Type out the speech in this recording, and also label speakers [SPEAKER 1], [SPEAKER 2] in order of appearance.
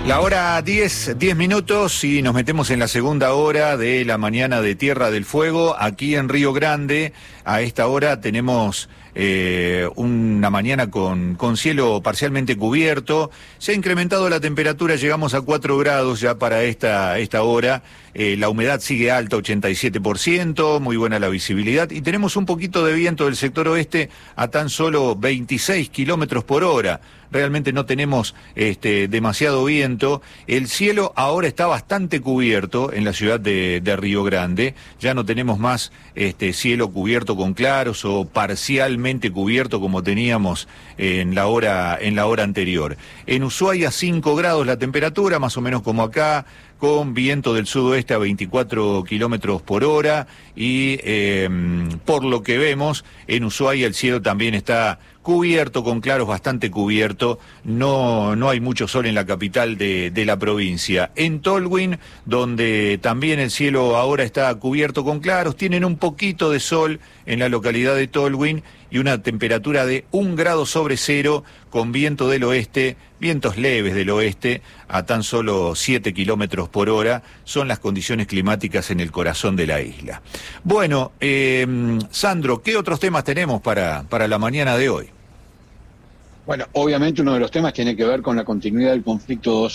[SPEAKER 1] La hora 10 minutos y nos metemos en la segunda hora de la mañana de Tierra del Fuego, aquí en Río Grande. A esta hora tenemos una mañana con cielo parcialmente cubierto. Se ha incrementado la temperatura, llegamos a 4 grados ya para esta hora. La humedad sigue alta, 87%, muy buena la visibilidad. Y tenemos un poquito de viento del sector oeste a tan solo 26 kilómetros por hora. Realmente no tenemos demasiado viento. El cielo ahora está bastante cubierto en la ciudad de Río Grande. Ya no tenemos más cielo cubierto con claros o parcialmente cubierto como teníamos en la hora anterior. En Ushuaia 5 grados la temperatura, más o menos como acá, con viento del sudoeste a 24 kilómetros por hora y por lo que vemos, en Ushuaia el cielo también está cubierto, con claros, bastante cubierto. No hay mucho sol en la capital de la provincia. En Tolwyn, donde también el cielo ahora está cubierto con claros, tienen un poquito de sol en la localidad de Tolwyn y una temperatura de 1 grado sobre cero, con viento del oeste, vientos leves del oeste, a tan solo 7 kilómetros por hora. Son las condiciones climáticas en el corazón de la isla. Bueno, Sandro, ¿qué otros temas tenemos para la mañana de hoy?
[SPEAKER 2] Bueno, obviamente uno de los temas tiene que ver con la continuidad del conflicto